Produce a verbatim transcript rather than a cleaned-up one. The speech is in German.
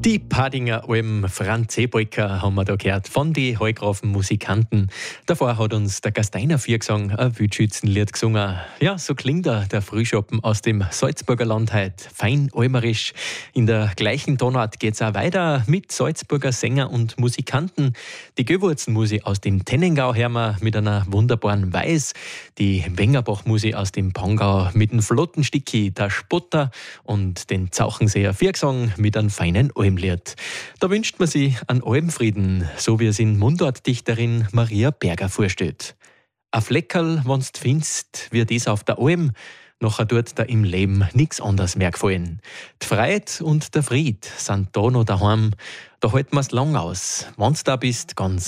Die Padinger Alm, Franz Seebrücker haben wir da gehört, von den Heugrafen Musikanten. Davor hat uns der Gasteiner Viergesang ein Wildschützenlied gesungen. Ja, so klingt er, der Frühschoppen aus dem Salzburger Land heute. Fein almerisch. In der gleichen Tonart geht's auch weiter mit Salzburger Sänger und Musikanten. Die Gewürzenmusi aus dem Tennengau hören wir mit einer wunderbaren Weiß. Die Wengerbach-Musi aus dem Pongau mit dem Flottensticki, der Spotter und den Zauchenseer Viergesang mit einem feinen Alm. Da wünscht man sich einen Almfrieden, so wie es in Mundartdichterin Maria Berger vorstellt. Ein Fleckerl, wenn's findest, wie das auf der Alm, nachher tut da im Leben nix anderes mehr gefallen. Die Freude und der Fried sind da noch daheim, da halten wir's lang aus, wenn's da bist, ganz